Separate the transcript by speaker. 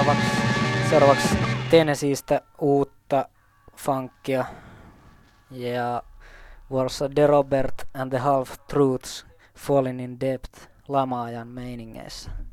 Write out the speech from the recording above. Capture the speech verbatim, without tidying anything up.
Speaker 1: seuraavaksi, seuraavaksi Tennesseeistä uutta funkia ja vuorossa De Robert and the Half Truths Falling in Depth lama-ajan meiningeissä.